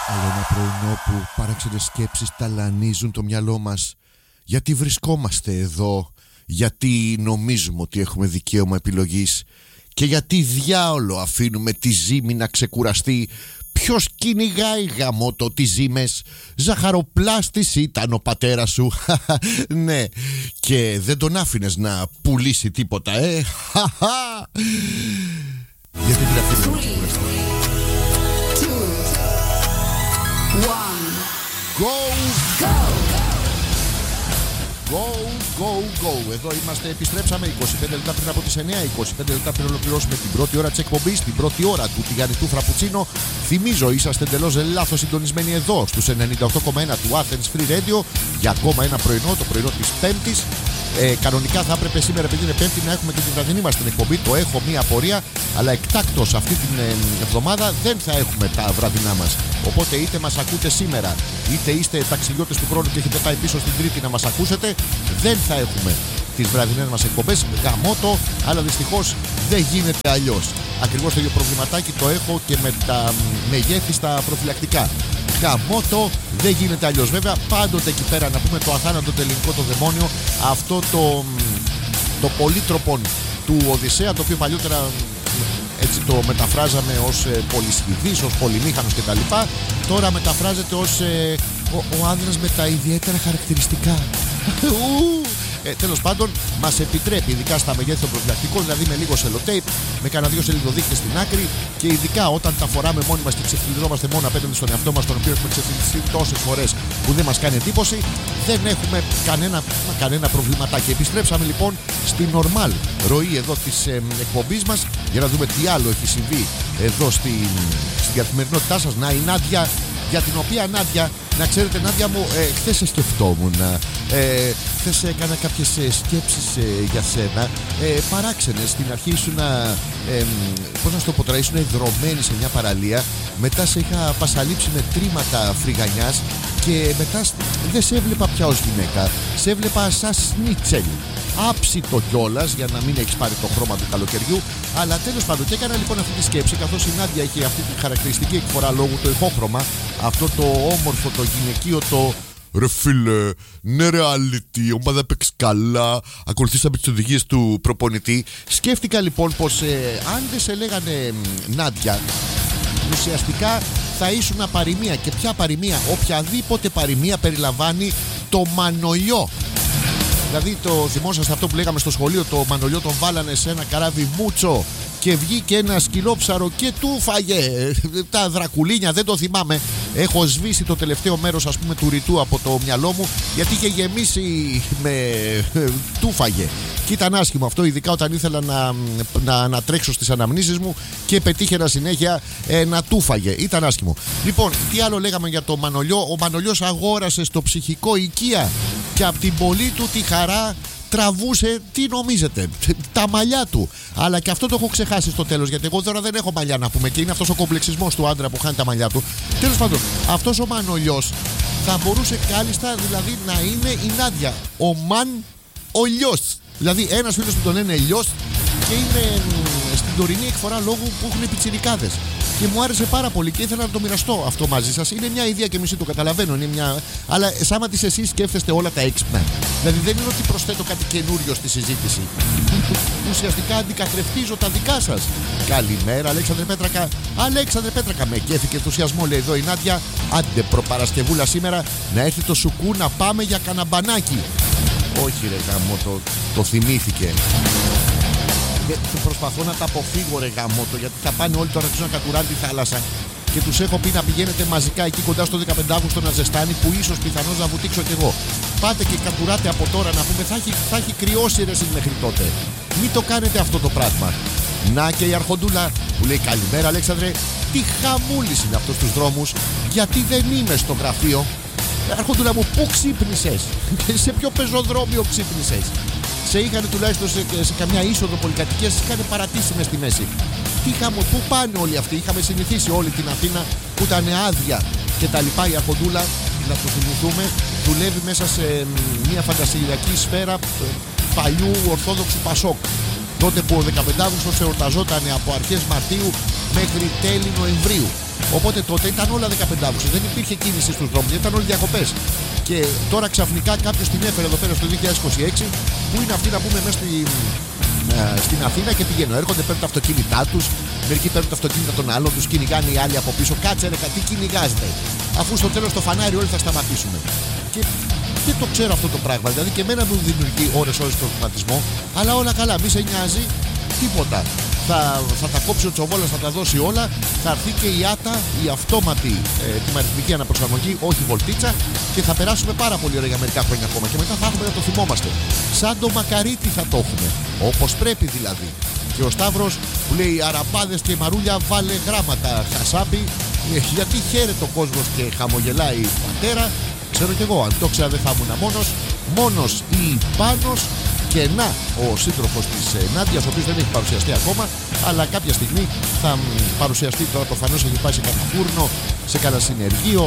Άλλο ένα πρωινό που παράξενες σκέψεις ταλανίζουν το μυαλό μας. Γιατί βρισκόμαστε εδώ, γιατί νομίζουμε ότι έχουμε δικαίωμα επιλογής και γιατί διάολο αφήνουμε τη ζύμη να ξεκουραστεί. Ποιος κυνηγάει γαμώτο τις ζύμες? Ζαχαροπλάστης ήταν ο πατέρας σου. Ναι, και δεν τον άφηνες να πουλήσει τίποτα, γιατί δεν αφήνουμε να ξεκουραστεί? Go. Εδώ είμαστε, επιστρέψαμε 25 λεπτά πριν από τις 9, 25 λεπτά πριν ολοκληρώσουμε την πρώτη ώρα της εκπομπής, την πρώτη ώρα του τηγανιτού φραπουτσίνο. Θυμίζω, είσαστε εντελώς λάθος συντονισμένοι εδώ στους 98,1 του Athens Free Radio για ακόμα ένα πρωινό, το πρωινό της Πέμπτης. Κανονικά θα έπρεπε σήμερα, επειδή είναι Πέμπτη, να έχουμε και την βραδινή μας την εκπομπή. Το έχω μία απορία, αλλά εκτάκτως αυτή την εβδομάδα δεν θα έχουμε τα βραδινά μας. Οπότε είτε μας ακούτε σήμερα, είτε είστε ταξιδιώτες του χρόνου και έχετε πάει πίσω στην Τρίτη να μας ακούσετε, δεν θα έχουμε τις βραδινές μας εκπομπές. Γαμώτο, αλλά δυστυχώς δεν γίνεται αλλιώς. Ακριβώς το ίδιο προβληματάκι το έχω και με τα μεγέθη στα προφυλακτικά. Γαμώτο, δεν γίνεται αλλιώς. Βέβαια, πάντοτε εκεί πέρα να πούμε το αθάνατο τελικό το δαιμόνιο, αυτό το πολύτροπον του Οδυσσέα, το οποίο παλιότερα έτσι το μεταφράζαμε ως πολυσχηδής, ως πολυμήχανος κτλ. Τώρα μεταφράζεται ως ο άνδρας με τα ιδιαίτερα χαρακτηριστικά. Τέλος πάντων, μας επιτρέπει, ειδικά στα μεγέθη των προφυλακτικών, δηλαδή με λίγο σελοτέιπ, με κανένα 2 σελιδοδείκτες στην άκρη, και ειδικά όταν τα φοράμε μόνοι μας και ξεφυλιζόμαστε μόνο απέναντι στον εαυτό μας, τον οποίο έχουμε ξεφυλιστεί τόσες φορές που δεν μας κάνει εντύπωση, δεν έχουμε κανένα προβληματάκι. Επιστρέψαμε λοιπόν στη νορμάλ ροή εδώ της εκπομπής μας για να δούμε τι άλλο έχει συμβεί εδώ στην καθημερινότητά σας. Να, η Νάντια, για την οποία Νάντια, να ξέρετε Νάντια μου, χθες σε σκεφτόμουν, χθες έκανα κάποιες σκέψεις για σένα, παράξενες. Στην αρχή ήσουν, πώς να σου το πω τώρα, ήσουν εδρωμένη σε μια παραλία, μετά σε είχα πασαλείψει με τρίματα φρυγανιάς και μετά δεν σε έβλεπα πια ως γυναίκα, σε έβλεπα σαν σνίτσελ. Άψητο κιόλας, για να μην έχεις πάρει το χρώμα του καλοκαιριού. Αλλά τέλος πάντων, και έκανα λοιπόν αυτή τη σκέψη, καθώς η Νάντια έχει αυτή τη χαρακτηριστική εκφορά λόγου, το ηχόχρωμα, αυτό το όμορφο, το γυναικείο, το ρε φίλε, ναι reality, ομάδα παίξει καλά, ακολουθήσαμε τις οδηγίες του προπονητή. Σκέφτηκα λοιπόν πως αν δεν σε λέγανε Νάντια, ουσιαστικά θα ήσουν παροιμία. Και ποια παροιμία? Οποιαδήποτε παροιμία περιλαμβάνει το μανολιό. Δηλαδή το θυμόσαστε αυτό που λέγαμε στο σχολείο, το μανολιό τον βάλανε σε ένα καράβι μούτσο και βγήκε ένα σκυλόψαρο και του φάγε τα δρακουλίνια, δεν το θυμάμαι. Έχω σβήσει το τελευταίο μέρος, ας πούμε, του ρητού από το μυαλό μου, γιατί είχε γεμίσει με του φάγε. Και ήταν άσχημο αυτό, ειδικά όταν ήθελα να τρέξω στις αναμνήσεις μου και πετύχαινα συνέχεια να του φάγε. Ήταν άσχημο. Λοιπόν, τι άλλο λέγαμε για το μανολιό? Ο μανολιός αγόρασε στο ψυχικό οικία και από την πολύ του τη χαρά τραβούσε, τι νομίζετε, τα μαλλιά του. Αλλά και αυτό το έχω ξεχάσει στο τέλος, γιατί εγώ τώρα δεν έχω μαλλιά να πούμε, και είναι αυτός ο κομπλεξισμός του άντρα που χάνει τα μαλλιά του. Τέλος πάντων, αυτός ο μανολιός θα μπορούσε κάλλιστα δηλαδή να είναι η Νάντια. Ο μαν ο λιός. Δηλαδή ένας φίλος που τον λένε λιός και είναι στην τωρινή εκφορά λόγου που έχουν πιτσιρικάδες. Και μου άρεσε πάρα πολύ και ήθελα να το μοιραστώ αυτό μαζί σας. Είναι μια ιδέα και μισή, το καταλαβαίνω. Είναι μια... Αλλά σαν τις εσείς σκέφτεστε όλα τα έξυπνα. Δηλαδή δεν είναι ότι προσθέτω κάτι καινούριο στη συζήτηση. Ουσιαστικά αντικαθρεφτίζω τα δικά σας. Καλημέρα, Αλέξανδρε Πέτρακα. Αλέξανδρε Πέτρακα, με κέφι και ενθουσιασμό, λέει εδώ η Νάντια. Άντε προπαρασκευούλα σήμερα να έρθει το σουκού να πάμε για καναμπανάκι. Όχι ρε γάμο, το θυμήθηκε. Προσπαθώ να τα αποφύγω ρε γαμώτο, γιατί θα πάνε όλοι τώρα να κατουράνε τη θάλασσα. Και τους έχω πει να πηγαίνετε μαζικά εκεί κοντά στο 15 Αύγουστο να ζεστάνει, που ίσως πιθανώς να βουτήξω κι εγώ. Πάτε και κατουράτε από τώρα, να πούμε, θα έχει κρυώσει ρε εσείς μέχρι τότε. Μην το κάνετε αυτό το πράγμα. Να και η Αρχοντούλα που λέει καλημέρα Αλέξανδρε. Τι χαμούλης είναι αυτός τους δρόμους, γιατί δεν είμαι στο γραφείο. Αρχοντούλα μου, πού ξύπνησες? Σε ποιο πεζοδρόμιο ξύπνησες? Σε είχαν τουλάχιστον σε καμιά είσοδο πολυκατοικίας, είχαν παρατήσει μες στη μέση. Τι είχαμε, πού πάνε όλοι αυτοί? Είχαμε συνηθίσει όλη την Αθήνα που ήταν άδεια και τα λοιπά. Η Αρχοντούλα, να το θυμηθούμε, δουλεύει μέσα σε μια φαντασιακή σφαίρα παλιού Ορθόδοξου Πασόκ. Τότε που ο 15 Αύγουστος εορταζόταν από αρχές Μαρτίου μέχρι τέλη Νοεμβρίου. Οπότε τότε ήταν όλα 15 Αύγουστο, δεν υπήρχε κίνηση στους δρόμους, ήταν όλοι διακοπές. Και τώρα ξαφνικά κάποιος την έφερε εδώ πέρα στο 2026, που είναι αυτοί να πούμε μέσα στην Αθήνα και πηγαίνουν. Έρχονται, παίρνουν τα αυτοκίνητά τους, μερικοί παίρνουν τα αυτοκίνητα των άλλων, τους κυνηγάνε οι άλλοι από πίσω. Κάτσε ρε, τι κυνηγάζετε, αφού στο τέλος το φανάρι όλοι θα σταματήσουμε. Και δεν το ξέρω αυτό το πράγμα. Δηλαδή και εμένα μου δημιουργεί ώρες-ώρες προβληματισμό, αλλά όλα καλά, μη σε νοιάζει τίποτα. Θα τα κόψει ο Τσοβόλας, θα τα δώσει όλα. Θα έρθει και η ΆΤΑ, η αυτόματη τιμαριθμική αναπροσαρμογή, όχι βολτίτσα, και θα περάσουμε πάρα πολύ ωραία για μερικά χρόνια ακόμα. Και μετά θα έχουμε να το θυμόμαστε. Σαν το μακαρίτι θα το έχουμε. Όπως πρέπει δηλαδή. Και ο Σταύρος που λέει αραπάδες και μαρούλια, βάλε γράμματα. Χασάπι, γιατί χαίρεται ο κόσμος και χαμογελάει η πατέρα. Ξέρω κι εγώ, αν το ξέρα δεν θα ήμουν μόνος ή Πάνος. Και να, ο σύντροφος της Νάντιας, ο οποίος δεν έχει παρουσιαστεί ακόμα, αλλά κάποια στιγμή θα παρουσιαστεί. Τώρα προφανώς έχει πάει σε κανένα φούρνο, σε κανένα συνεργείο,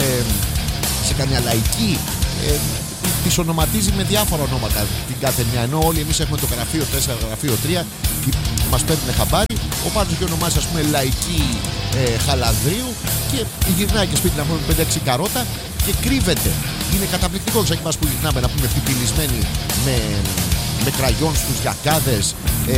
σε κανένα λαϊκή. Τις ονοματίζει με διάφορα ονόματα την κάθε μια. Ενώ όλοι εμείς έχουμε το γραφείο 4, γραφείο 3 και μας παίρνουν χαμπάρι. Ο Πάνος και ονομάζει, ας πούμε, λαϊκή Χαλανδρίου και γυρνάει και σπίτι να πούμε 5-6 καρότα και κρύβεται. Είναι καταπληκτικό, σαν και μας που γυρνάμε να πούμε πιπιλισμένοι με κραγιόν στους γιακάδες,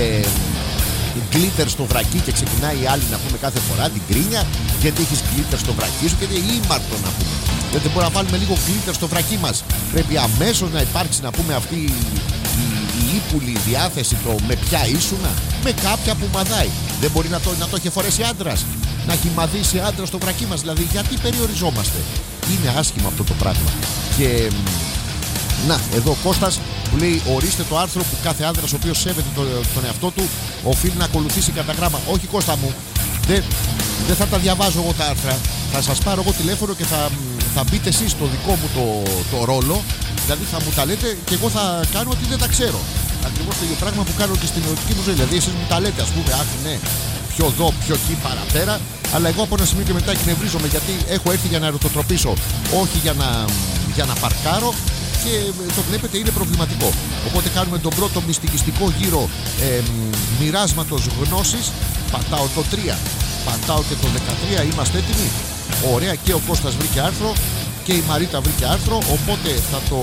γκλίτερ στο βρακί και ξεκινάει η άλλη να πούμε κάθε φορά την κρίνια γιατί έχεις γκλίτερ στο βρακί σου και είναι ήμαρτο να πούμε. Γιατί δεν μπορούμε να βάλουμε λίγο γκλίτερ στο βρακί μας. Πρέπει αμέσως να υπάρξει να πούμε αυτή η ύπουλη διάθεση, το με ποια ήσουνα, με κάποια που μαδάει. Δεν μπορεί να το έχει φορέσει άντρας, να έχει μαδίσει άντρας στο βρακί μας. Δηλαδή γιατί περιοριζόμαστε. Είναι άσχημα αυτό το πράγμα. Και να, εδώ ο Κώστας που λέει ορίστε το άρθρο που κάθε άνδρας ο οποίος σέβεται τον εαυτό του οφείλει να ακολουθήσει κατά γράμμα. Όχι Κώστα μου, δεν θα τα διαβάζω εγώ τα άρθρα. Θα σας πάρω εγώ τηλέφωνο και θα μπείτε εσείς στο δικό μου το ρόλο. Δηλαδή θα μου τα λέτε και εγώ θα κάνω ότι δεν τα ξέρω. Ακριβώς το ίδιο πράγμα που κάνω και στην ερωτική μου ζωή. Δηλαδή εσείς μου τα λέτε, ας πούμε, ах ναι, πιο εδώ, πιο εκεί, παραπέρα. Αλλά εγώ από ένα σημείο και μετά εκνευρίζομαι γιατί έχω έρθει για να ερωτοτροπήσω, όχι για να παρκάρω. Και το βλέπετε είναι προβληματικό. Οπότε κάνουμε τον πρώτο μυστικιστικό γύρο μοιράσματος γνώσης. Πατάω το 3, πατάω και το 13. Είμαστε έτοιμοι. Ωραία, και ο Κώστας βρήκε άρθρο και η Μαρίτα βρήκε άρθρο. Οπότε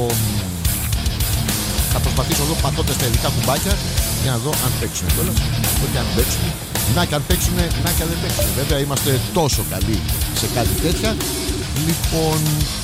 θα προσπαθήσω εδώ πατώντας τα ειδικά κουμπάκια για να δω αν παίξουν κιόλας. Όχι αν παίξουν. Να και αν παίξουν, να και αν δεν παίξουν. Βέβαια είμαστε τόσο καλοί σε κάτι τέτοια. Λοιπόν,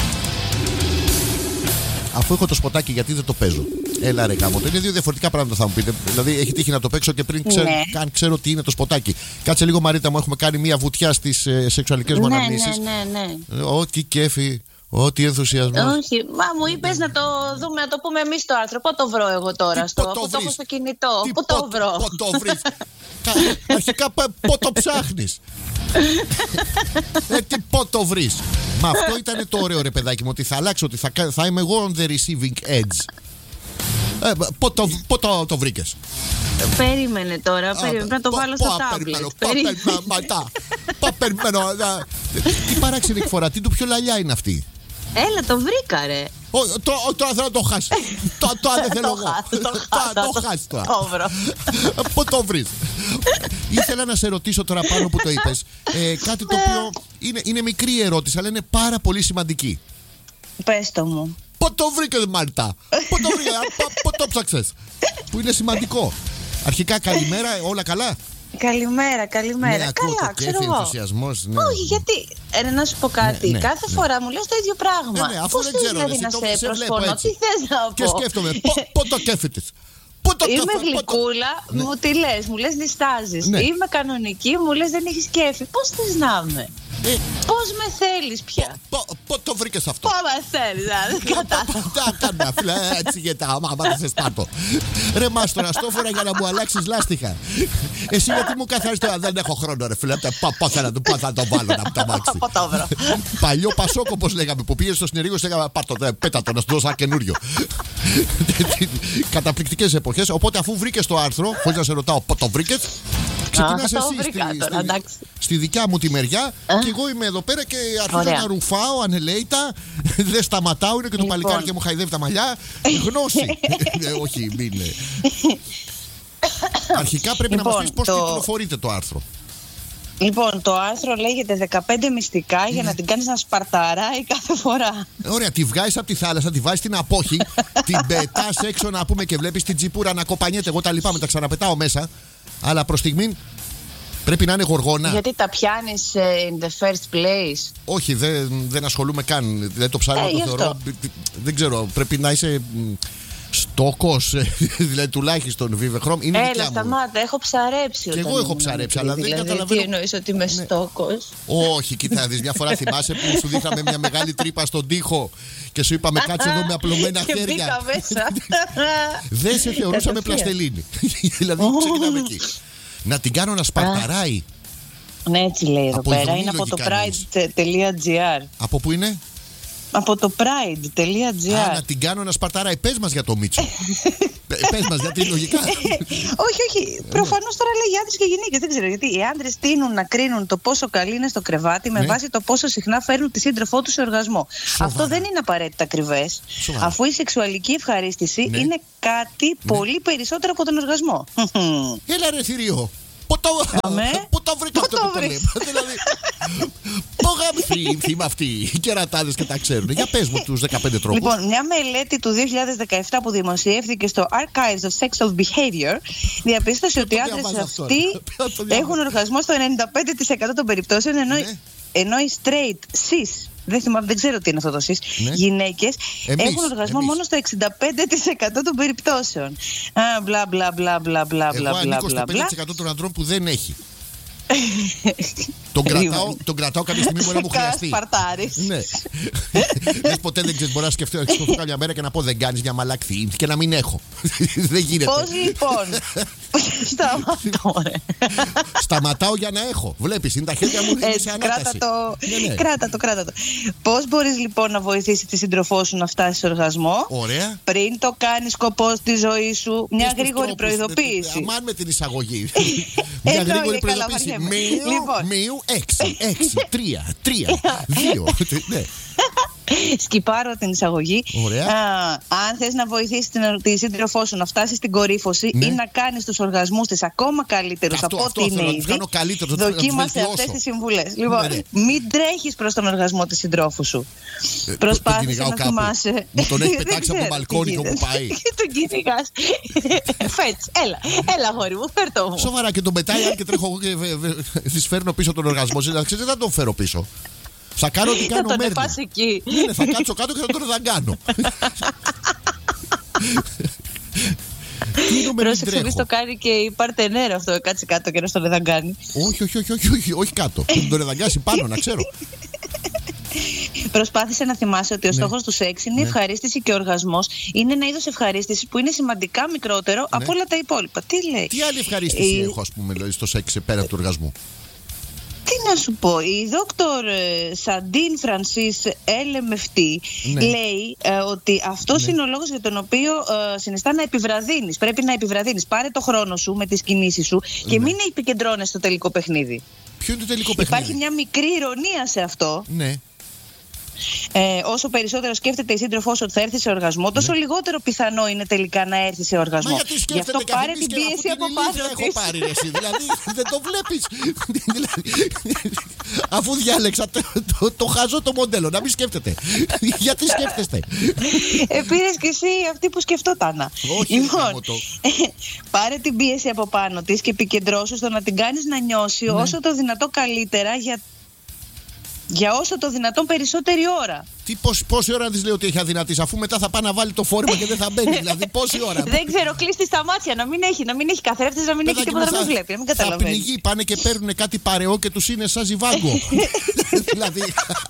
αφού έχω το σποτάκι, γιατί δεν το παίζω. Έλα ρε γάμο. Είναι δύο διαφορετικά πράγματα θα μου πείτε. Δηλαδή έχει τύχει να το παίξω και πριν καν ξέρω τι είναι το σποτάκι. Κάτσε λίγο Μαρίτα μου, έχουμε κάνει μια βουτιά στις σεξουαλικές μου αναμνήσεις. Ναι. Ό,τι κέφι, ό,τι ενθουσιασμό. Όχι, μα μου είπες να το δούμε, να το πούμε εμείς το άρθρο. Πού το βρω εγώ τώρα, που το έχω στο κινητό. Πού το βρω. Πού το βρεις. Αρχικά πού το ψάχνεις. Τι πού το βρεις. Μα αυτό ήταν το ωραίο ρε παιδάκι μου, ότι θα αλλάξω, ότι θα είμαι εγώ on the receiving edge. Πού το βρήκες. Περίμενε τώρα, πρέπει να το βάλω στο tablet. Περιμένω. Τι παράξενη εκφορά, τι του πιο λαλιά είναι αυτή. Έλα, το βρήκα ρε. Τώρα θέλω να το χάσει. Τώρα δεν θέλω εγώ. Το χάσει τώρα. Πού το βρεις. Ήθελα να σε ρωτήσω τώρα πάνω που το είπες κάτι το οποίο είναι μικρή ερώτηση, αλλά είναι πάρα πολύ σημαντική. Πες το μου. Πού το βρήκες Μάρτα. Πού το ψάξες. Που είναι σημαντικό. Αρχικά καλημέρα, όλα καλά. Καλημέρα. Ναι, Καλά, ξέρω εγώ. Ενθουσιασμός, ναι. Όχι, γιατί. Να σου πω κάτι. Κάθε φορά μου λες το ίδιο πράγμα. Ναι, αφού πώς δεν θες ξέρω, δηλαδή να σε βλέπω προσφωνώ, έτσι. τι θες να πω. Και σκέφτομαι, πού το κέφι της. Είμαι γλυκούλα, μου τι λες, μου λες διστάζεις. Είμαι κανονική, μου λες δεν έχεις κέφι. Πώς θες να είμαι. Πώς με θέλεις πια. Πού το βρήκες αυτό. Πώς με θέλεις, δεν κατάλαβα. Κάνε φίλε, έτσι γιατί άμα δεν σε σπάρτω. Ρε μάστορα, στο φορά για να μου αλλάξεις λάστιχα. Εσύ γιατί μου καθάρισε τώρα, δεν έχω χρόνο ρε φίλε. Πώς θα το βάλω να μου τα μάξει. Παλιό Πασόκο όπως λέγαμε που πήγε στο συνεργείο και λέγαμε πάρτο, πέτα το να σου δώσω ένα καινούριο. Καταπληκτικές εποχές. Οπότε αφού βρήκες το άρθρο, χωρίς να σε ρωτάω πού το βρήκες, ξεκινάς εσύ στη δικιά μου τη μεριά και εγώ είμαι εδώ πέρα και αρχίζω να ρουφάω ανελαίητα. Δεν σταματάω, είναι και το παλικάρι και μου χαϊδεύει τα μαλλιά. Γνώση. Όχι, μην. Αρχικά πρέπει να μας πεις πώς κυκλοφορείτε το άρθρο. Λοιπόν, το άρθρο λέγεται 15 μυστικά για να την κάνεις να σπαρταράει κάθε φορά. Ωραία, τη βγάζεις από τη θάλασσα, τη βάζεις στην απόχη, την πετάς έξω να πούμε και βλέπεις την τσιπούρα να κοπανιέται. Εγώ τα λοιπά, με τα ξαναπετάω μέσα. Αλλά προς στιγμή πρέπει να είναι γοργόνα. Γιατί τα πιάνεις in the first place. Όχι, δεν ασχολούμαι καν. Δεν το ψάχνω, το θεωρώ. Δεν ξέρω, πρέπει να είσαι στόκος, δηλαδή τουλάχιστον Vive Chrome. Έλα, σταμάτα, έχω ψαρέψει. Και εγώ έχω ψαρέψει, αλλά δεν καταλαβαίνω. Τι εννοείς ότι είμαι στόκος? Όχι, κοίτα να δεις, μια φορά θυμάσαι που σου δείχναμε μια μεγάλη τρύπα στον τοίχο και σου είπαμε κάτσε εδώ με απλωμένα χέρια. Και μπήκα μέσα. Δεν σε θεωρούσαμε πλαστελίνη. Δηλαδή ξεκινάμε εκεί. Να την κάνω να σπαρταράει. Ναι, έτσι λέει εδώ πέρα. Είναι από το pride.gr. Από πού είναι? Από το pride.gr. Να την κάνω να σπαρταράει. Πες μας για το Μίτσο. Πες μας, γιατί λογικά. Όχι. Προφανώς τώρα λέει για άντρες και γυναίκες. Δεν ξέρω γιατί. Οι άντρες τείνουν να κρίνουν το πόσο καλή είναι στο κρεβάτι με βάση το πόσο συχνά φέρνουν τη σύντροφό τους σε οργασμό. Αυτό δεν είναι απαραίτητα ακριβές. Αφού η σεξουαλική ευχαρίστηση είναι κάτι πολύ περισσότερο από τον οργασμό. Έλα ρε θηρίο. Πού το βρήκα αυτό που το λέω? Δηλαδή, πόγαμ θύμα αυτοί οι κερατάδες και τα ξέρουν. Για πες μου τους 15 τρόπους. Λοιπόν, μια μελέτη του 2017 που δημοσιεύθηκε στο Archives of Sexual Behavior διαπίστωσε ότι οι άντρες αυτοί έχουν οργασμό στο 95% των περιπτώσεων, ενώ οι straight, cis, δεν ξέρω τι είναι αυτό το cis, γυναίκες έχουν οργασμό μόνο στο 65% των περιπτώσεων. Μπλα μπλα μπλα μπλα μπλα. Εγώ ανήκω στο 5% των αντρών που δεν έχει. Τον κρατάω κάποια στιγμή, μπορεί να μου χρειαστεί. Σπαρτάρεις. Ναι. Ποτέ δεν ξέρεις, μπορεί να σκεφτώ κάποια μέρα και να πω δεν κάνεις μια μαλακθή και να μην έχω. Δεν γίνεται. Πώς λοιπόν? Σταματάω για να έχω. Βλέπεις, είναι τα χέρια μου σε ανάταση. Κράτα το. Πώς μπορείς λοιπόν να βοηθήσεις τη σύντροφό σου να φτάσει σε οργασμό? Ωραία. Πριν το κάνεις σκοπό στη ζωή σου, μια γρήγορη προειδοποίηση. Αμάν με την εισαγωγή. Μια γρήγορη προειδοποίηση. Μείου 6, 3, 2. Ναι. Σκυπάρω την εισαγωγή. Αν θες να βοηθήσεις τη σύντροφό σου να φτάσει στην κορύφωση ή να κάνεις τους οργασμούς της ακόμα καλύτερους από ό,τι είναι ήδη, δοκίμασε αυτές τις συμβουλές. Λοιπόν, μην τρέχεις προς τον οργασμό της συντρόφου σου. Προσπάθησε να θυμάσαι. Μου τον έχει πετάξει από το μπαλκόνι και όπου πάει. Τον κυνηγάς. Φέτς, έλα αγόρι μου, φέρ' το μου. Σοβαρά, και τον πετάει και τρέχω εγώ και της φέρνω πίσω τον οργασμό. Δεν θα τον φέρω πίσω. Θα κάνω ό,τι κάνω μέρνη. Θα τον πας εκεί. Ναι, θα κάτσω κάτω και θα τον δαγκάνω. Πρόσεξε, μη το κάνει και η παρτενέρα αυτό. Κάτσε κάτω και να στον εδαγκάνει. Όχι κάτω. Τον εδαγκάσει πάνω, να ξέρω. Προσπάθησε να θυμάσαι ότι ο στόχος του σεξ είναι η ευχαρίστηση και ο οργασμός είναι ένα είδος ευχαρίστησης που είναι σημαντικά μικρότερο από όλα τα υπόλοιπα. Τι λέει? Τι άλλη ευχαρίστηση έχω, ας πούμε, δηλαδή, στο σεξ πέρα του οργασμού? Τι να σου πω, η δόκτωρ Σαντίν Φρανσίς LMFT λέει ότι αυτός είναι ο λόγος για τον οποίο συνιστά να επιβραδύνεις. Πρέπει να επιβραδύνεις. Πάρε το χρόνο σου με τις κινήσεις σου και μην επικεντρώνεσαι στο τελικό παιχνίδι. Ποιο είναι το τελικό παιχνίδι? Υπάρχει μια μικρή ηρωνία σε αυτό. Ναι. Όσο περισσότερο σκέφτεται η σύντροφός ότι θα έρθει σε οργασμό, τόσο λιγότερο πιθανό είναι τελικά να έρθει σε οργασμό. Μα γιατί γι' αυτό πάρε την πίεση από πάνω της. Έχω πάρει εσύ, δηλαδή δεν το βλέπεις. Αφού διάλεξα το χαζό το μοντέλο, να μην σκέφτεται. Γιατί σκέφτεστε? Πήρες και εσύ αυτή που σκεφτόταν. Όχι, λοιπόν, πάρε την πίεση από πάνω της και επικεντρώσου στο να την κάνεις να νιώσει όσο το δυνατό καλύτερα για όσο το δυνατόν περισσότερη ώρα. Πόση ώρα της λέει ότι έχει αδυνατήσει, αφού μετά θα πάει να βάλει το φόρμα και δεν θα μπαίνει? Δηλαδή, πόση ώρα? Δεν ξέρω, κλείσει τα μάτια, να μην έχει καθρέφτες, να μην έχει τίποτα, να μην βλέπει, να μην καταλαβαίνει. Θα πνιγεί, πάνε και παίρνουν κάτι παρεό και τους είναι σαν ζιβάγκο. Δηλαδή.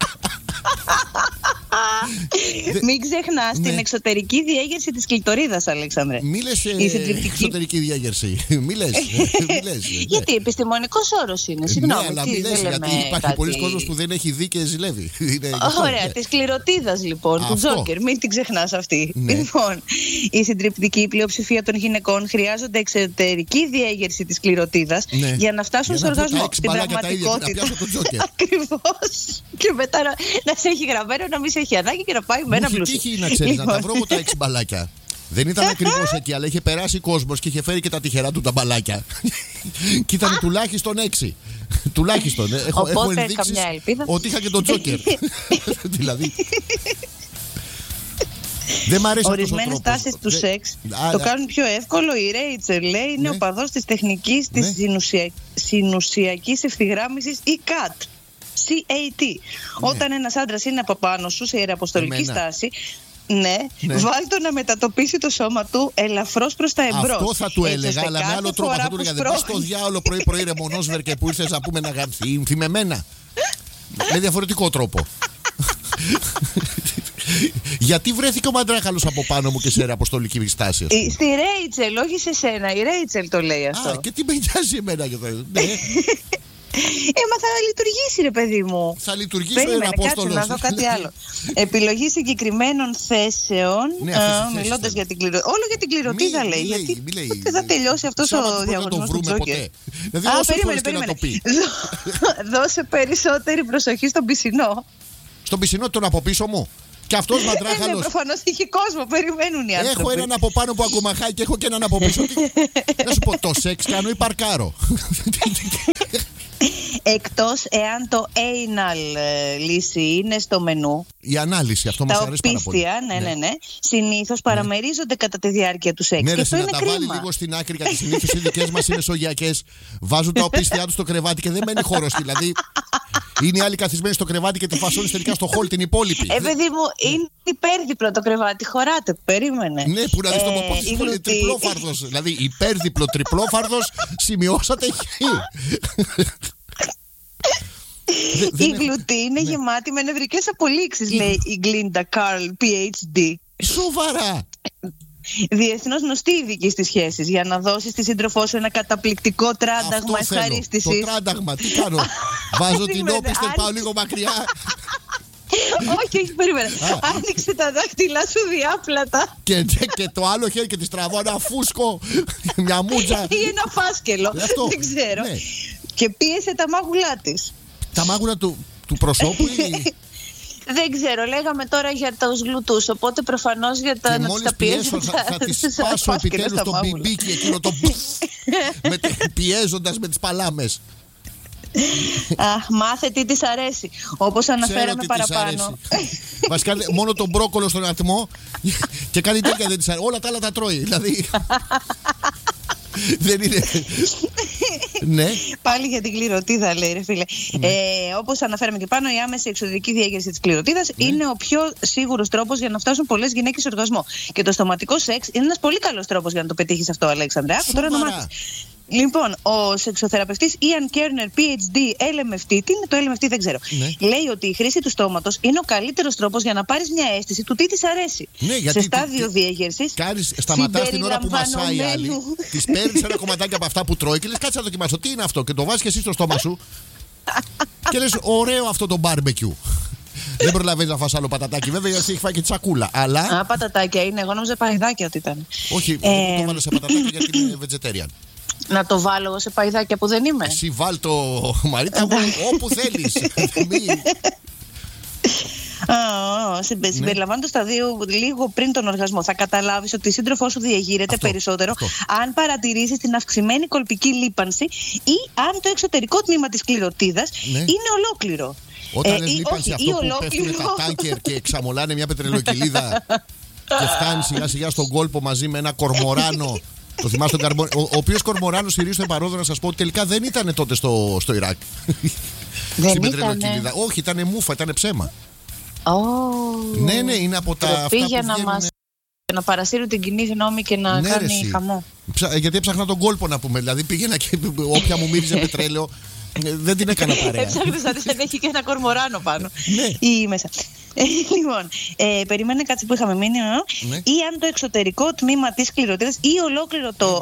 Μην ξεχνάς την εξωτερική διέγερση της κλειτορίδας, Αλέξανδρε. Μίλες εξωτερική διέγερση. Μίλες. Γιατί επιστημονικός όρος είναι. Συγγνώμη. Αλλά μιλές, γιατί υπάρχει πολλοί κόσμος που δεν έχει δει και ζηλεύει. Ωραία, της κλειτορίδας λοιπόν, του Τζόκερ. Μην την ξεχνάς αυτή. Λοιπόν, η συντριπτική πλειοψηφία των γυναικών χρειάζονται εξωτερική διέγερση της κλειτορίδας για να φτάσουν σε οργασμό. Στην πραγματικότητα. Ακριβώς. Και μετά να σε έχει γραμμένο, να μην σε έχει ανάγκη και να πάει με ένα πλούσιο. Τι τύχη να ξέρεις, να τα βρω εγώ τα 6 μπαλάκια. Δεν ήταν ακριβώς εκεί, αλλά είχε περάσει κόσμος και είχε φέρει και τα τυχερά του τα μπαλάκια. Και ήταν τουλάχιστον 6. Τουλάχιστον. Έχω ενδείξεις ότι είχα και τον Τζόκερ. Δηλαδή. Δεν μ' αρέσει. Ορισμένες τάσεις του σεξ το κάνουν πιο εύκολο. Η Ρέιτσελ λέει είναι οπαδός της τεχνικής της συνουσιακής ευθυγράμμισης ή CAT. CAT. Όταν ένας άντρας είναι από πάνω σου σε ιεραποστολική στάση, βάλ' το να μετατοπίσει το σώμα του ελαφρώς προς τα εμπρός. Αυτό θα του έλεγα, αλλά με άλλο τρόπο θα του έλεγα. Δεν πας στο διάολο πρωί-πρωί ρε μονόσβερκε που ήρθες να πούμε να γαρθεί με μένα. Με διαφορετικό τρόπο. Γιατί βρέθηκε ο μαντράχαλος από πάνω μου και σε αποστολική στάση? Στη Ρέιτσελ, όχι σε σένα. Η Ρέιτσελ το λέει αυτό. Και τι με νοιάζει εμένα για το. Μα θα λειτουργήσει, ρε παιδί μου. Θα λειτουργήσει ο Ιεραπόστολος. Να δω κάτι άλλο. Επιλογή συγκεκριμένων θέσεων. Μιλώντας για την κληροτίδα. Όλο για την κληροτίδα λέει. Γιατί θα τελειώσει αυτός ο διαγωνισμός του Τζόκερ. Περίμενε. Δώσε περισσότερη προσοχή στον πισινό. Στον πισινό τον από πίσω μου. Και αυτός μαντράχαλος. Προφανώς είχε κόσμο, περιμένουν οι άνθρωποι. Έχω έναν από πάνω που ακουμαχάει και έχω και έναν από πίσω. Να σου πω, το σεξ κάνω ή παρκάρω? Εκτός εάν το anal λύση είναι στο μενού. Η ανάλυση, αυτό μας αρέσει πάρα πολύ. Τα οπίστια, συνήθως παραμερίζονται κατά τη διάρκεια του σεξ. Ναι, και αυτό είναι τα κρίμα. βάλει λίγο στην άκρη, γιατί συνήθως οι δικές μας είναι σογιακές. Βάζουν τα οπίστια τους στο κρεβάτι και δεν μένει χώρος. Δηλαδή είναι οι άλλοι καθισμένοι στο κρεβάτι και τη φασώνει τελικά στο χόλ την υπόλοιπη. Παιδί μου, είναι υπέρδιπλο το κρεβάτι, χωράτε, περίμενε. Ναι, που να δεις το πόσεις είναι τριπλόφαρδος. Δηλαδή υπέρδιπλο τριπλόφαρδος, σημειώσατε χ. Η γλουτή είναι γεμάτη με νευρικές απολύξεις, λέει η Γκλίντα Καρλ, PhD. Σοβαρά. Διεθνώς γνωστή ειδική στις σχέσεις, για να δώσει στη σύντροφό σου ένα καταπληκτικό τράνταγμα ευχαρίστησης. Το τράνταγμα, τι κάνω? Βάζω την όπισθεν, πάω λίγο μακριά. Όχι, περίμενε. Άνοιξε τα δάχτυλά σου διάπλατα. Και το άλλο χέρι και τη τραβώ ένα φούσκο, μια μούτζα. Ή ένα φάσκελο. Δεν ξέρω. Και πίεσε τα μάγουλά της. Τα μάγουλα του προσώπου ή... Δεν ξέρω, λέγαμε τώρα για τους γλουτούς. Οπότε προφανώς για τα να τα πιέσω. Θα τη σπάσω επιτέλους το μπιμπίκι εκείνο το πιέζοντας με τις παλάμες. Μάθε τι της αρέσει. Όπως αναφέραμε παραπάνω. Βασικά μόνο τον μπρόκολο στον ατμό και κάτι τέτοια δεν της αρέσει. Όλα τα άλλα τα τρώει. Δηλαδή δεν είναι. Ναι. Πάλι για την κληροτίδα, λέει, ρε φίλε. Όπως αναφέραμε και πάνω, η άμεση εξωτερική διέγερση της κληροτίδας είναι ο πιο σίγουρος τρόπος για να φτάσουν πολλές γυναίκες σε οργασμό. Και το στοματικό σεξ είναι ένας πολύ καλός τρόπος για να το πετύχεις αυτό, Αλέξανδρα. Τώρα να μάθεις. Λοιπόν, ο σεξοθεραπευτής Ian Kerner, PhD, LMFT, τι είναι το LMFT δεν ξέρω, λέει ότι η χρήση του στόματος είναι ο καλύτερος τρόπος για να πάρεις μια αίσθηση του τι της αρέσει. Σε στάδιο διέγερσης. Σταματάς την ώρα που μασάει η άλλη, της παίρνεις ένα κομματάκι από αυτά που τρώει και λες κάτσε να δοκιμάσω, τι είναι αυτό, και το βάζεις και εσύ στο στόμα σου και λες ωραίο αυτό το μπάρμπεκιου. Δεν προλαβαίνεις να φας άλλο πατατάκι, βέβαια, γιατί έχει φάει και τσακούλα. Αλλά. Πατατάκια είναι, εγώ νόμιζα παϊδάκια ότι ήταν. Όχι, δεν το βάλω σε πατατάκια γιατί είναι vegetarian. Να το βάλω εγώ σε παϊδάκια που δεν είμαι. Εσύ βάλ το, Μαρίτα μου, όπου θέλεις. Συμπεριλαμβάνοντας τα δύο λίγο πριν τον οργασμό, θα καταλάβεις ότι η σύντροφό σου διεγείρεται περισσότερο αν παρατηρήσεις την αυξημένη κολπική λίπανση ή αν το εξωτερικό τμήμα της κληροτίδας είναι ολόκληρο. Όταν λες λίπανση, αυτό που πέφτουν τα τάνκερ και εξαμολάνε μια πετρελοκυλίδα και φτάνει σιγά σιγά στον κόλπο μαζί με ένα κορμοράνο. Το θυμάσαι τον Καρμπόνι, ο οποίος κορμοράνος ηρίστο παρόδο, να σας πω ότι τελικά δεν ήταν τότε στο Ιράκ. Στην πετρελοκυλίδα. Όχι, ήταν μούφα, ήταν ψέμα. Ναι, είναι από τα αυτά που βγαίνουν. Να παρασύρουν την κοινή γνώμη και να κάνει χαμό. Γιατί έψαχνα τον κόλπο να πούμε. Δηλαδή πήγαινα και όποια μου μύριζε πετρέλαιο δεν την έκανα παρέα. Έψαχνες να δεις αν έχει και ένα κορμοράνο πάνω ή μέσα. Λοιπόν, περιμένε κάτι που είχαμε μείνει. Ή αν το εξωτερικό τμήμα της κληροτίδας ή ολόκληρο το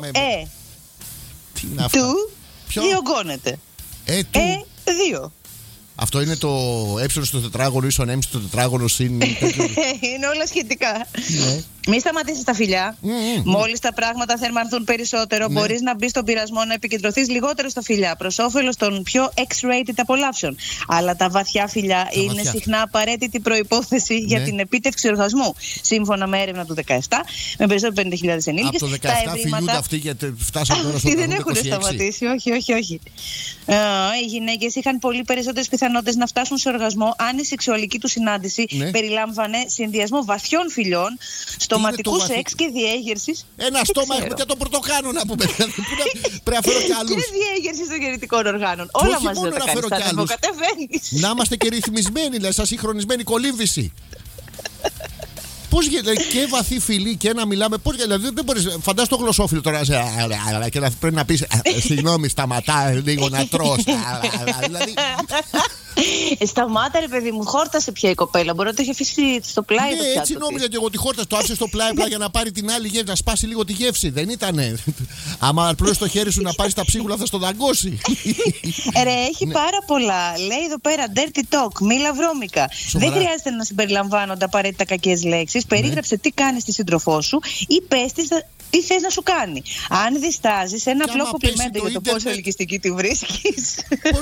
του διωγγώνεται. E2. Αυτό είναι το ε στο τετράγωνο ίσον m στο τετράγωνο συν. Είναι όλα σχετικά. Μη σταματήσεις τα φιλιά. Μόλις τα πράγματα θερμανθούν περισσότερο, μπορείς να μπεις στον πειρασμό να επικεντρωθείς λιγότερο στα φιλιά προς όφελος των πιο X-rated απολαύσεων. Αλλά τα βαθιά φιλιά είναι συχνά απαραίτητη προϋπόθεση για την επίτευξη οργασμού. Σύμφωνα με έρευνα του 2017, με περισσότερο 50.000 ενήλικες. Από το 2017 φιλιούνται αυτοί γιατί φτάσαν τώρα στο 2026. Δεν έχουν σταματήσει, όχι. Οι γυναίκες είχαν πολύ περισσότερες πιθανότητες να φτάσουν σε οργασμό αν η σεξουαλική του συνάντηση περιλάμβανε συνδυασμό βαθιών φιλιών, στοματικού σεξ και διέγερσης. Ένα στόμα έχουμε και το πρωτοκάνω να πούμε. Πρέπει να φέρω κι άλλους. Και διέγερση των γεννητικών οργάνων. Όλα μαζί δεν τα κάνεις, θα κατεβαίνεις. Να είμαστε και ρυθμισμένοι, σαν συγχρονισμένη κολύμβηση. Πώς γίνεται και βαθύ φιλή και να μιλάμε. Πώς δηλαδή δεν μπορείς. Φαντάζεσαι το γλωσσόφυλλο τώρα και να πρέπει να πεις συγγνώμη, σταματά λίγο να τρως. Δηλαδή. Σταμάτα, ρε παιδί μου, χόρτασε πια η κοπέλα. Μπορεί να το έχει αφήσει στο πλάι το πιάτο. Έτσι νόμιζα και εγώ ότι χόρτασε. Το άφησε στο πλάι για να πάρει την άλλη γεύση, να σπάσει λίγο τη γεύση. Δεν ήτανε. Άμα απλώς το χέρι σου να πάρει τα ψίχουλα, θα στο δαγκώσει. Ρε, έχει πάρα πολλά. Λέει εδώ πέρα dirty talk, μίλα βρώμικα. Δεν χρειάζεται να συμπεριλαμβάνονται απαραίτητα κακές λέξεις. Περίγραψε τι κάνει στη σύντροφό σου ή πες της τι θες να σου κάνει. Αν διστάζεις, ένα απλό κομπλιμέντο για το πόσο ελκυστική τη βρίσκεις.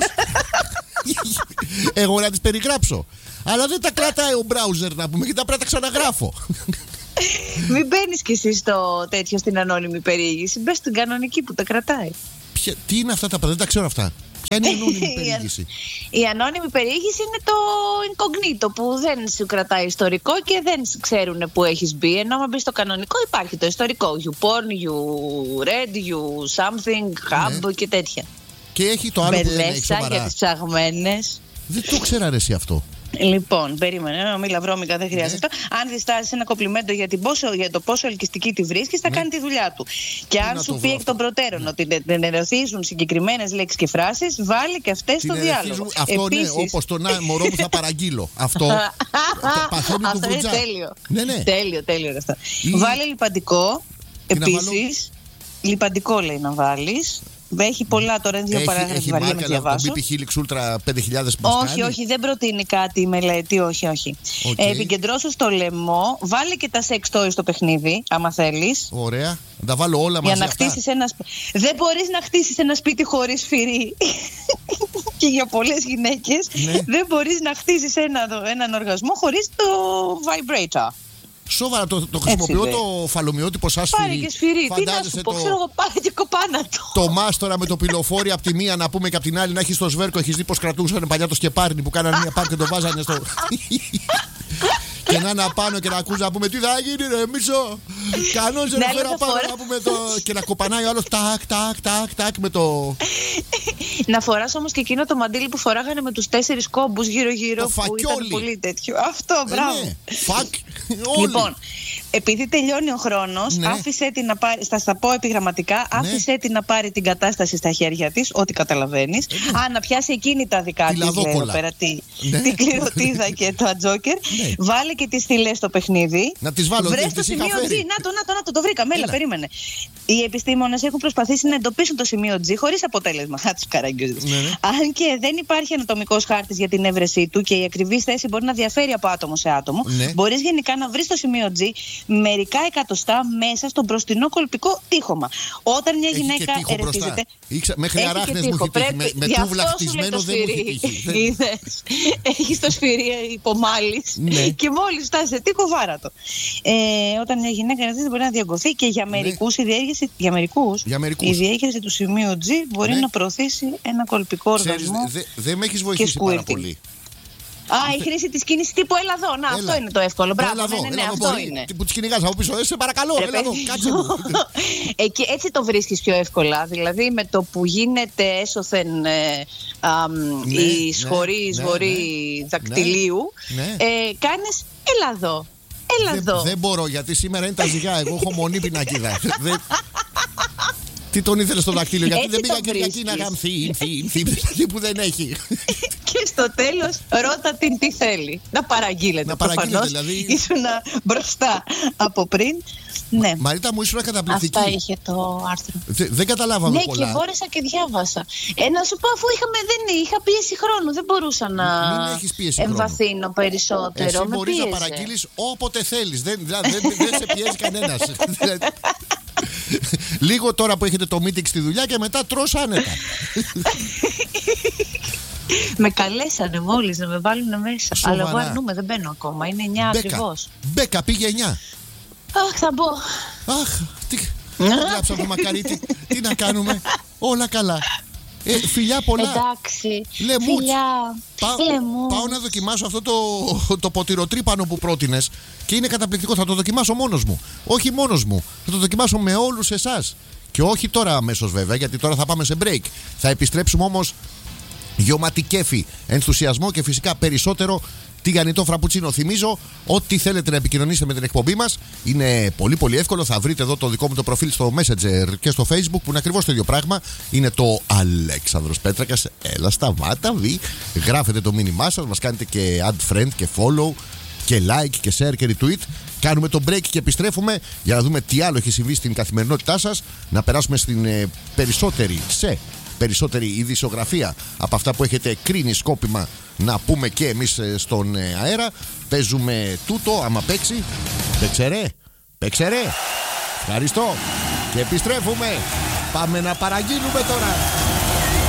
Εγώ να τις περιγράψω. Αλλά δεν τα κρατάει ο browser να πούμε και τα πρέπει να τα ξαναγράφω. Μην μπαίνεις κι εσύ στο τέτοιο στην ανώνυμη περιήγηση. Μπες στην κανονική που τα κρατάει. Τι είναι αυτά τα πράγματα, δεν τα ξέρω αυτά. Ποια είναι η ανώνυμη περιήγηση? Η ανώνυμη περιήγηση είναι το incognito που δεν σου κρατάει ιστορικό και δεν ξέρουν που έχεις μπει. Ενώ αν μπει στο κανονικό υπάρχει το ιστορικό. You porn, you read, you something, hub και τέτοια. Και έχει το άλλο που δεν έχει σοβαρά. Για τις ψαγμένες. Δεν το ξέρα εσύ αυτό. Λοιπόν, περίμενε, μίλα βρώμικα, δεν χρειάζεται αυτό. Αν διστάζεις ένα κομπλιμέντο για το πόσο ελκυστική τη βρίσκεις, θα κάνει τη δουλειά του. Και αν σου πει εκ των προτέρων ότι την ερωθίζουν συγκεκριμένες λέξεις και φράσεις, βάλε και αυτές στο διάλογο. Αυτό επίσης, ναι, όπως το να μωρό μου θα παραγγείλω. Αυτό είναι τέλειο. Τέλειο αυτό. Βάλε λιπαντικό. Επίσης, λιπαντικό λέει να βάλεις. Έχει πολλά τώρα, είναι δύο παράγραφοι βαριά να διαβάσω. BP Helix Ultra 5000 όχι, δεν προτείνει κάτι η μελέτη, όχι. Επικεντρώσου στο λαιμό, βάλε και τα sex toys στο παιχνίδι, άμα θέλεις. Ωραία, να τα βάλω όλα μαζί αυτά. Δεν μπορείς να χτίσεις ένα σπίτι χωρίς σφυρί. Και για πολλές γυναίκες δεν μπορείς να χτίσεις έναν οργασμό χωρίς το vibrator. Σοβαρά, το χρησιμοποιώ το φαλομοιότυπο σαν σφυρί. Πάρε και σφυρί, τι να σου πω, ξέρω εγώ, πάρε και κοπάνα του. Το μάστορα με το πυλοφόρι από τη μία να πούμε και από την άλλη να έχει το σβέρκο. Έχεις δει πως κρατούσαν παλιά το σκεπάρνι που κάνανε μία πάρ και το βάζανε στο. Και να είναι απάνω και να ακούς να πούμε τι θα γίνει ρε μισό. Κανόνιζε να φέρω απάνω να πούμε το. Και να κοπανάει ο άλλος τάκ με το. Να φοράς όμως και εκείνο το μαντίλι που φοράγανε με τους 4 κόμπους γύρω-γύρω. Το που ήταν πολύ τέτοιο. Αυτό, μπράβο. Φακ. Λοιπόν, επειδή τελειώνει ο χρόνος, άφησε την να πάρει. Θα στα πω επιγραμματικά, άφησε την να πάρει την κατάσταση στα χέρια της, ό,τι καταλαβαίνεις. Να πιάσει εκείνη τα δικά της. Λέει εδώ πέρα την κληροτίδα και το ατζόκερ. Βάλε και τις στυλές στο παιχνίδι. Να τις βάλω. Βρες το σημείο G. Να το βρήκαμε. Έλα, περίμενε. Οι επιστήμονες έχουν προσπαθήσει να εντοπίσουν το σημείο G χωρίς αποτέλεσμα. Τους καραγκιόζες. Αν και δεν υπάρχει ανατομικός χάρτης για την έβρεσή του και η ακριβής θέση μπορεί να διαφέρει από άτομο σε άτομο, μπορείς γενικά να βρεις το σημείο G μερικά εκατοστά μέσα στον μπροστινό κολπικό τείχομα. Όταν μια γυναίκα ερεθίζεται. Μέχρι αράχνες μου έχει τύχει. Με τούβλα χτισμένο δεν μου έχει τύχει. Έχεις το σφυρί υπομάλεις και μόλις φτάσει σε τείχο βάρα το. Όταν μια γυναίκα ερεθίζεται μπορεί να διαγκωθεί και για μερικούς η διέγερση του σημείου G μπορεί να προωθήσει ένα κολπικό οργασμό. Δεν με έχεις βοηθήσει πάρα πολύ. Η χρήση της κίνησης τύπου έλα εδώ. Να, αυτό είναι το εύκολο. Μπράβο, ναι, αυτό είναι. Που τις κυνηγάς από πίσω. Σε παρακαλώ, έλα εδώ, κάτσε μου. Έτσι το βρίσκεις πιο εύκολα. Δηλαδή με το που γίνεται έσωθεν η σχορή δακτυλίου, κάνεις έλα εδώ. Δεν μπορώ γιατί σήμερα είναι τα ζυγά. Εγώ έχω μονή πινακίδα. Τι τον ήθελε στο δακτύλιο, γιατί δεν πήγα Κυριακή να κάνω θύμ που δεν έχει. Και στο τέλος ρώτα την τι θέλει. Να παραγγείλετε. Να παραγγείλετε δηλαδή. Ήσουν μπροστά από πριν. Ναι. Μαρίτα μου, ήσουν καταπληκτική. Αυτά είχε το άρθρο. Δεν καταλάβαμε πολλά. Ναι, και μπόρεσα και διάβασα. Να σου πω, αφού είχα πίεση χρόνου, δεν μπορούσα να εμβαθύνω περισσότερο. Εσύ μπορείς να παραγγείλεις όποτε θέλεις. Δεν σε πιέζει κανένας. Λίγο τώρα που έχετε το meeting στη δουλειά και μετά τρως άνετα. Με καλέσανε μόλις να με βάλουν μέσα. Αλλά εγώ αρνούμαι, δεν μπαίνω ακόμα. Είναι 9 ακριβώς. Μπέκα, πήγε 9. Αχ, θα μπω. Αχ, τι γράψα το μακαρίτι. Τι να κάνουμε, όλα καλά. Φιλιά πολλά. Εντάξει, Λεμούτς. φιλιά. Πάω να δοκιμάσω αυτό το ποτηροτρύπανο που πρότεινες και είναι καταπληκτικό. Θα το δοκιμάσω μόνος μου. Όχι μόνος μου. Θα το δοκιμάσω με όλους εσάς. Και όχι τώρα αμέσως βέβαια, γιατί τώρα θα πάμε σε break. Θα επιστρέψουμε όμως γεωματι κέφι, ενθουσιασμό και φυσικά περισσότερο τηγανιτό φραπουτσίνο. Θυμίζω ότι θέλετε να επικοινωνήσετε με την εκπομπή μας. Είναι πολύ πολύ εύκολο. Θα βρείτε εδώ το δικό μου το προφίλ στο Messenger και στο Facebook που είναι ακριβώς το ίδιο πράγμα. Είναι το Αλέξανδρος Πέτρακας. Έλα σταμάτα βι. Γράφετε το μήνυμά σας. Μας κάνετε και add friend και follow και like και share και retweet. Κάνουμε το break και επιστρέφουμε για να δούμε τι άλλο έχει συμβεί στην καθημερινότητά σας. Να περάσουμε στην περισσότερη ειδησιογραφία από αυτά που έχετε κρίνει σκόπιμα να πούμε και εμείς στον αέρα. Παίζουμε τούτο, άμα παίξει. Παίξε ρε. Ευχαριστώ. Και επιστρέφουμε. Πάμε να παραγγείλουμε τώρα.